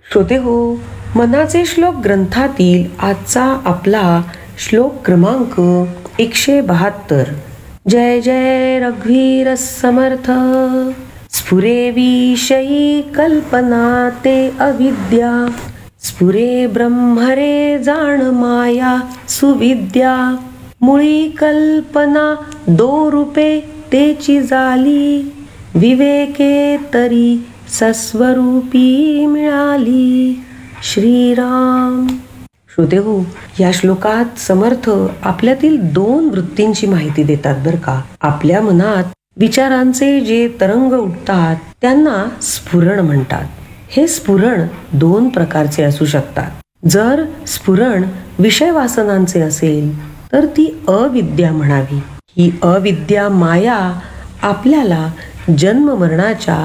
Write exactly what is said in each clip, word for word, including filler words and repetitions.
श्रोते हो, मनाचे श्लोक ग्रंथातील आजचा आपला श्लोक क्रमांक एकशे बहात्तर. जय जय रघुवीर समर्थ. स्फुरे विषयी कल्पना ते अविद्या, स्फुरे ब्रह्मरे जाण माया सुविद्या. मुळी कल्पना दो रूपे तेची झाली, विवेके तरी सस्वरूपी मिळाली. श्रीराम. श्रोते हो, या श्लोकात समर्थ आपल्यातील दोन वृत्तींची माहिती देतात बरं का. आपल्या मनात विचारांचे जे तरंग उठतात त्यांना स्फुरण म्हणतात. हे स्फुरण दोन प्रकारचे असू शकतात. जर स्फुरण विषय वासनांचे असेल तर ती अविद्या म्हणावी. ही अविद्या माया आपल्याला जन्म मरणाच्या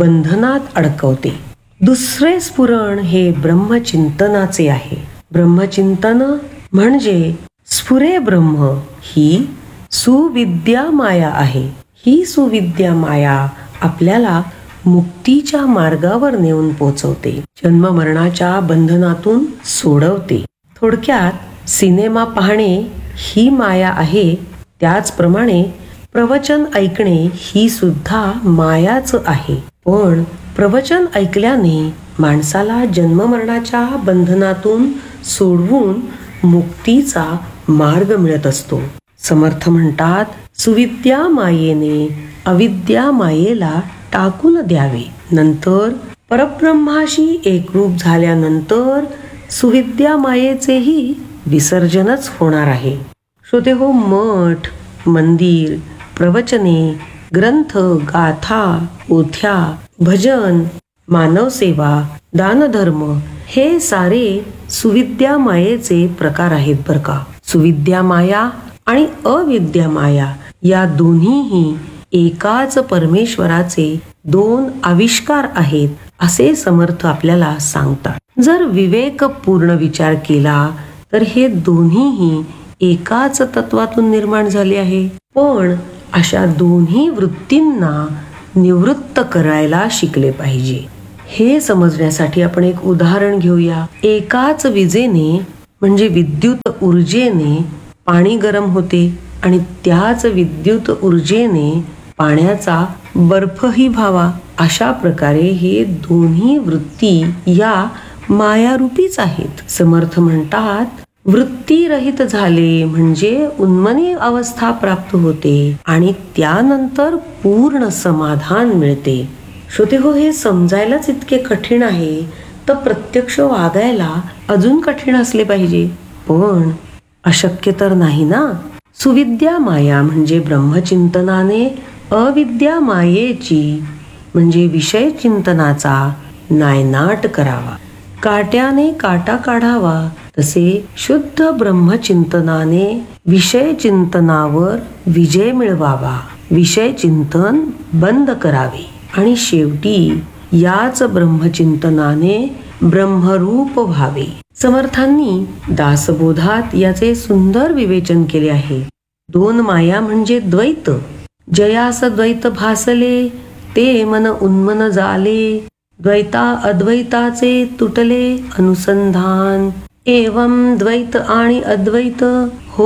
बंधनात अडकवते. दुसरे स्फुरण हे ब्रह्मचिंतनाचे आहे. ब्रह्मचिंतन म्हणजे स्फुरे ब्रह्म ही सुविद्या माया आहे. ही सुविद्या माया आपल्याला मुक्तीच्या मार्गावर नेऊन पोचवते, जन्म मरणाच्या बंधनातून सोडवते. थोडक्यात सिनेमा पाहणे ही माया आहे, त्याचप्रमाणे प्रवचन ऐकणे ही सुद्धा मायाच आहे. पण प्रवचन ऐकल्याने माणसाला जन्म मरणाच्या बंधनातून सोडवून मुक्तीचा मार्ग मिळत असतो. समर्थ म्हणतात, सुविद्या मायेने अविद्या मायेला टाकून द्यावे. नंतर परब्रह्माशी एकरूप झाल्यानंतर सुविद्या मायेचेही विसर्जनच होणार आहे. श्रोते हो, मठ, मंदिर, प्रवचने, ग्रंथ, गाथा, पोथ्या, भजन, मानवसेवा, दानधर्म हे सारे सुविद्या मायेचे प्रकार आहेत बरं का. सुविद्या माया आणि अविद्या माया या दोन्हीही एकाच परमेश्वराचे दोन आविष्कार आहेत असे समर्थ आपल्याला सांगतात. जर विवेकपूर्ण विचार केला तर हे दोन्हीही एकाच तत्वातून निर्माण झाले आहे. पण अशा दोन्ही वृत्तींना निवृत्त करायला शिकले पाहिजे. हे समजण्यासाठी आपण एक उदाहरण घेऊया. एकाच विजेने म्हणजे विद्युत ऊर्जेने पाणी गरम होते आणि त्याच विद्युत ऊर्जेने पाण्याचा बर्फही व्हावा. अशा प्रकारे हे दोन्ही वृत्ती या मायारूपीच आहेत. समर्थ म्हणतात, वृत्ती रहित झाले म्हणजे उन्मनी अवस्था प्राप्त होते आणि त्यानंतर पूर्ण समाधान मिळते. श्रोते हो, हे समजायलाच इतके कठीण आहे तर प्रत्यक्ष वागायला अजून कठीण असले पाहिजे. पण अशक्य तर नाही ना. सुविद्या माया म्हणजे ब्रह्मचिंतनाने अविद्या मायेची म्हणजे विषय चिंतनाचा नायनाट करावा. काट्याने काटा काढावा तसे शुद्ध ब्रह्मचिंतनाने विषय चिंतनावर विजय मिळवावा. विषय चिंतन बंद करावे आणि शेवटी याच ब्रह्मचिंतनाने ब्रह्मरूप व्हावे. समर्थांनी दासबोधात याचे सुंदर विवेचन केले आहे. दोन माया म्हणजे द्वैत. जयास द्वैत भासले ते मन उन्मन झाले, द्वैता अद्वैताचे तुटले अनुसंधान. एवं द्वैत आणि अद्वैत